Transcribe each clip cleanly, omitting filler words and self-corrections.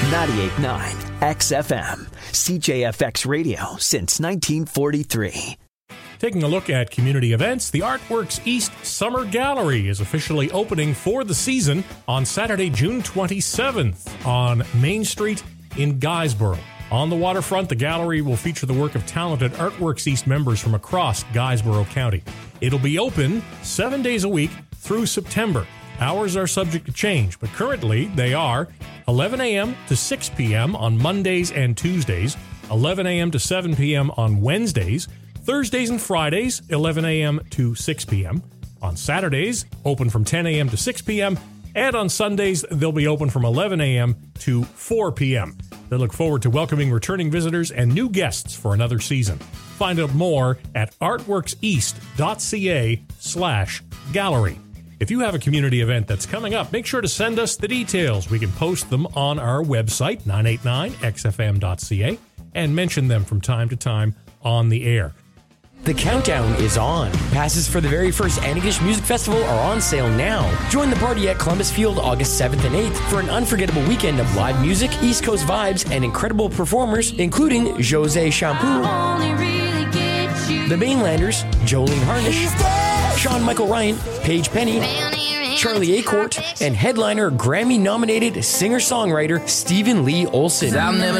98.9 XFM, CJFX Radio since 1943. Taking a look at community events, the Artworks East Summer Gallery is officially opening for the season on Saturday, June 27th on Main Street in Guysborough. On the waterfront, the gallery will feature the work of talented Artworks East members from across Guysborough County. It'll be open 7 days a week through September. Hours are subject to change, but currently they are 11 a.m. to 6 p.m. on Mondays and Tuesdays, 11 a.m. to 7 p.m. on Wednesdays, Thursdays and Fridays, 11 a.m. to 6 p.m. On Saturdays, open from 10 a.m. to 6 p.m. And on Sundays, they'll be open from 11 a.m. to 4 p.m. They look forward to welcoming returning visitors and new guests for another season. Find out more at artworkseast.ca/gallery. If you have a community event that's coming up, make sure to send us the details. We can post them on our website, 989xfm.ca, and mention them from time to time on the air. The countdown is on. Passes for the very first Antigonish Music Festival are on sale now. Join the party at Columbus Field August 7th and 8th for an unforgettable weekend of live music, East Coast vibes, and incredible performers, including Jose Shampoo, The Mainlanders, Jolene Harnish, Sean Michael Ryan, Paige Penny, Charlie Acourt, and headliner Grammy-nominated singer-songwriter Stephen Lee Olsen.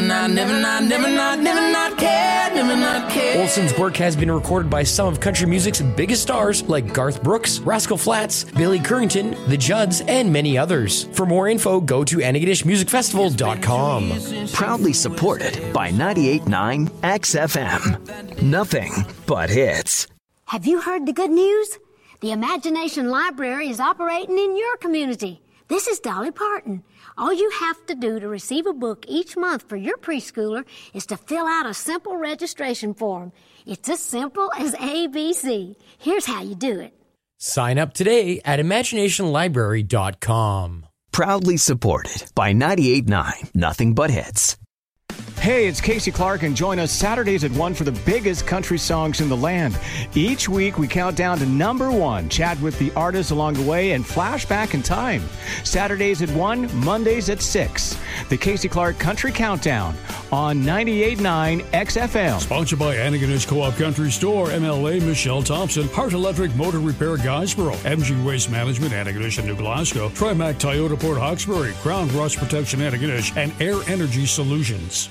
Olsen's work has been recorded by some of country music's biggest stars like Garth Brooks, Rascal Flatts, Billy Currington, The Judds, and many others. For more info, go to AntigonishMusicFestival.com. Proudly supported by 98.9 XFM. Nothing but hits. Have you heard the good news? The Imagination Library is operating in your community. This is Dolly Parton. All you have to do to receive a book each month for your preschooler is to fill out a simple registration form. It's as simple as ABC. Here's how you do it. Sign up today at ImaginationLibrary.com. Proudly supported by 98.9 Nothing But Hits. Hey, it's Casey Clark, and join us Saturdays at 1 for the biggest country songs in the land. Each week, we count down to number one, chat with the artists along the way, and flash back in time. Saturdays at 1, Mondays at 6. The Casey Clark Country Countdown on 98.9 XFM. Sponsored by Antigonish Co-op Country Store, MLA Michelle Thompson, Hart Electric Motor Repair Guysborough, MG Waste Management Antigonish and New Glasgow, Trimac Toyota Port Hawkesbury, Crown Rust Protection Antigonish, and Air Energy Solutions.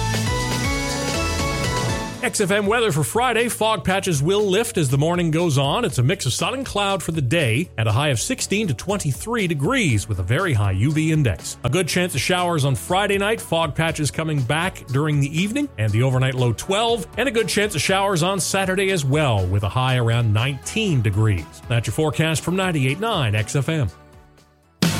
XFM weather for Friday. Fog patches will lift as the morning goes on. It's a mix of sun and cloud for the day and a high of 16 to 23 degrees with a very high UV index. A good chance of showers on Friday night. Fog patches coming back during the evening and the overnight low 12. And a good chance of showers on Saturday as well with a high around 19 degrees. That's your forecast from 98.9 XFM.